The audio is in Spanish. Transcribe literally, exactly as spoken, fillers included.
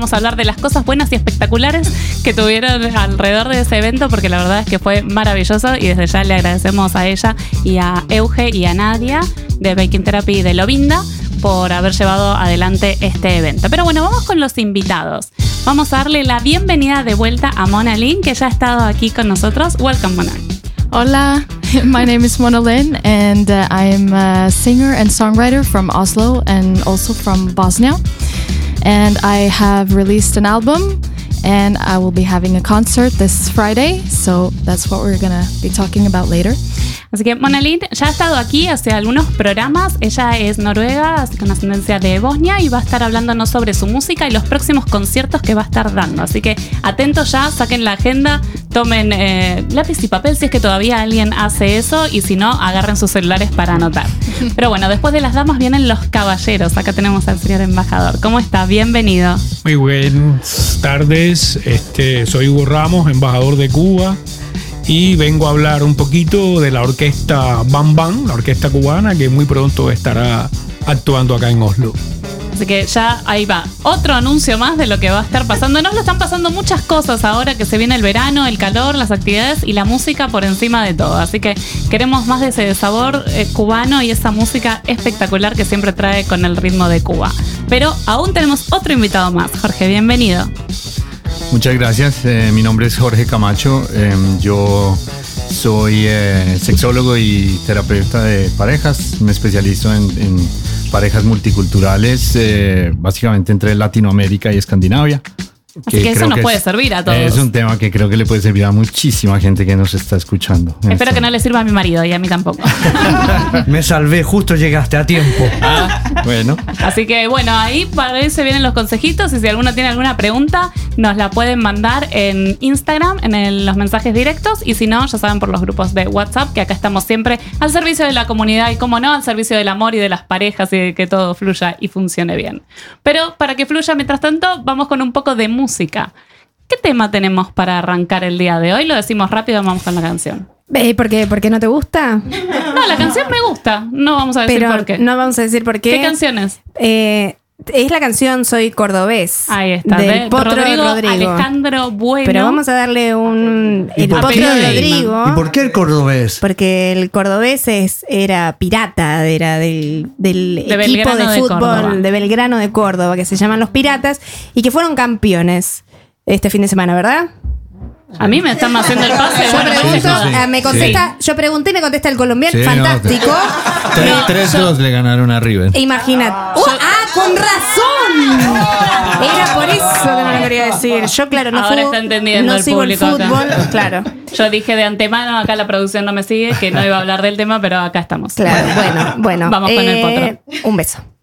vamos a hablar de las cosas buenas y espectaculares que tuvieron alrededor de ese evento, porque la verdad es que fue maravilloso y desde ya le agradecemos a ella y a Euge y a Nadia de Baking Therapy de Lovinda por haber llevado adelante este evento. Pero bueno, vamos con los invitados. Vamos a darle la bienvenida de vuelta a Mona Lynn, que ya ha estado aquí con nosotros. Welcome, Mona. Hola, my name is Mona Lynn, and uh, I'm a singer and songwriter from Oslo and also from Bosnia. And I have released an album, and I will be having a concert this Friday, so that's what we're gonna be talking about later. Así que Mona Lynn ya ha estado aquí hace algunos programas. Ella es noruega, así con ascendencia de Bosnia, y va a estar hablándonos sobre su música y los próximos conciertos que va a estar dando. Así que atentos ya, saquen la agenda, tomen eh, lápiz y papel si es que todavía alguien hace eso, y si no, agarren sus celulares para anotar. Pero bueno, después de las damas vienen los caballeros. Acá tenemos al señor embajador. ¿Cómo está? Bienvenido. Muy buenas tardes. Este, soy Hugo Ramos, embajador de Cuba. Y vengo a hablar un poquito de la orquesta Bam Bam, la orquesta cubana, que muy pronto estará actuando acá en Oslo. Así que ya ahí va, otro anuncio más de lo que va a estar pasando. Nos lo están pasando muchas cosas ahora que se viene el verano, el calor, las actividades y la música por encima de todo. Así que queremos más de ese sabor eh, cubano y esa música espectacular que siempre trae con el ritmo de Cuba. Pero aún tenemos otro invitado más. Jorge, bienvenido. Muchas gracias, eh, mi nombre es Jorge Camacho, eh, yo soy eh, sexólogo y terapeuta de parejas, me especializo en, en parejas multiculturales, eh, básicamente entre Latinoamérica y Escandinavia. Así que, que eso nos puede es, servir a todos. Es un tema que creo que le puede servir a muchísima gente que nos está escuchando. Espero esto. que no le sirva a mi marido y a mí tampoco. Me salvé, justo llegaste a tiempo. Ah, bueno. Así que bueno, ahí para eso vienen los consejitos, y si alguno tiene alguna pregunta, nos la pueden mandar en Instagram, en el, los mensajes directos, y si no, ya saben, por los grupos de WhatsApp, que acá estamos siempre al servicio de la comunidad y, como no, al servicio del amor y de las parejas, y de que todo fluya y funcione bien. Pero para que fluya, mientras tanto, vamos con un poco de música. Música. ¿Qué tema tenemos para arrancar el día de hoy? Lo decimos rápido, vamos con la canción. ¿Por qué? ¿Por qué no te gusta? No, la canción me gusta. No vamos a decir Pero por qué. No vamos a decir por qué. ¿Qué canción es? Eh, es la canción Soy Cordobés. Ahí está. Del de Potro Rodrigo, de Rodrigo. Alejandro Bueno. Pero vamos a darle un... El Potro de Rodrigo. ¿Y por qué el cordobés? Porque el cordobés es, era pirata, era del, del de equipo Belgrano de fútbol de, de Belgrano de Córdoba, que se llaman los Piratas, y que fueron campeones este fin de semana, ¿verdad? A mí me están haciendo el pase. Yo bueno, pregunto, sí, sí, sí. me contesta, Sí. yo pregunté y me contesta el colombiano, Sí, fantástico. No, tres dos le ganaron a River. Imagínate. Uh, ¡Ah, con razón! Era por eso que no lo quería decir. Yo, claro, no, Ahora juego, está entendiendo no el sigo el público acá. fútbol. Claro, Yo dije de antemano, acá la producción no me sigue, que no iba a hablar del tema, pero acá estamos. claro. Bueno, bueno. Vamos con el eh, potro. Un beso.